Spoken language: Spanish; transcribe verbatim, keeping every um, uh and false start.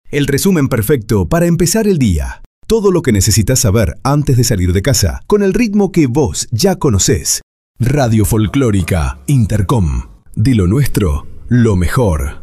El resumen perfecto para empezar el día. Todo lo que necesitas saber antes de salir de casa, con el ritmo que vos ya conocés. Radio Folclórica Intercom. De lo nuestro, lo mejor.